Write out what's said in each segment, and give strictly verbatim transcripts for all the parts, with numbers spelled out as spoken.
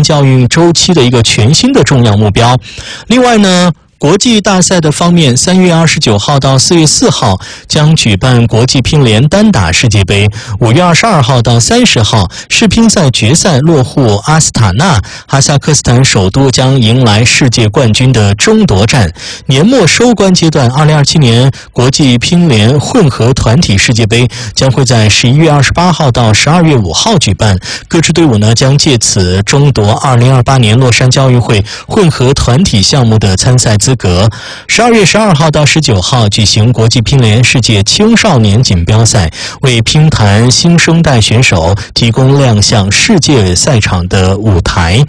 季奥运周期的一个全新的重要目标。另外呢，国际大赛的方面，三月二十九号到四月四号将举办国际乒联单打世界杯，五月二十二号到三十号世乒赛决赛落户阿斯塔纳，哈萨克斯坦首都将迎来世界冠军的争夺战。年末收官阶段，二零二七年国际乒联混合团体世界杯将会在十一月二十八号到十二月五号举办，各支队伍呢将借此争夺二零二八年洛杉矶奥运会混合团体项目的参赛资格。十二月十二号到十九号举行国际乒联世界青少年锦标赛，为乒坛新生代选手提供亮相世界赛场的舞台。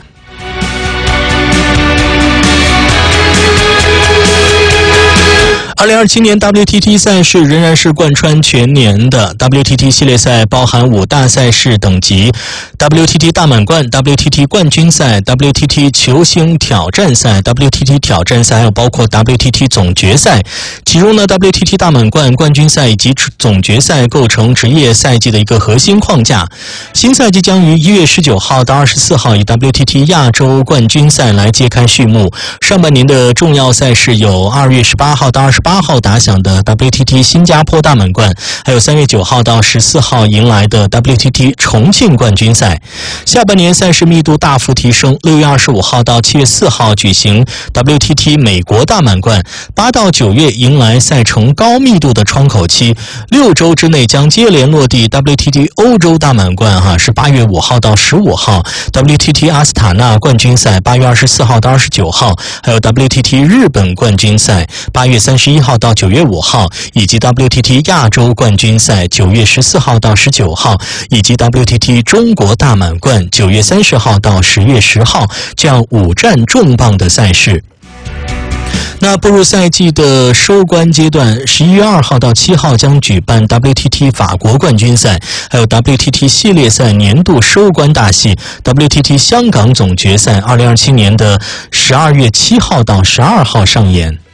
二零二七年 W T T 赛事仍然是贯穿全年的。 W T T 系列赛包含五大赛事等级， W T T 大满贯、 W T T 冠军赛、 W T T 球星挑战赛、 W T T 挑战赛，还有包括 W T T 总决赛。其中呢 W T T 大满贯、冠军赛以及总决赛构成职业赛季的一个核心框架。新赛季将于一月十九号到二十四号以 W T T 亚洲冠军赛来揭开序幕。上半年的重要赛事有二月十八号到二十八号打响的 W T T 新加坡大满贯，还有三月九号到十四号迎来的 W T T 重庆冠军赛。下半年赛事密度大幅提升，六月二十五号到七月四号举行 W T T 美国大满贯，八到九月迎来赛程高密度的窗口期，六周之内将接连落地 W T T 欧洲大满贯哈，是八月五号到十五号， W T T 阿斯塔纳冠军赛八月二十四号到二十九号，还有 W T T 日本冠军赛八月三十一号到九月五号，以及 W T T 亚洲冠军赛九月十四号到十九号，以及 W T T 中国大满贯九月三十号到十月十号，这样五战重磅的赛事。那步入赛季的收官阶段，十一月二号到七号将举办 W T T 法国冠军赛，还有 W T T 系列赛年度收官大戏 W T T 香港总决赛，二零二七年的十二月七号到十二号上演。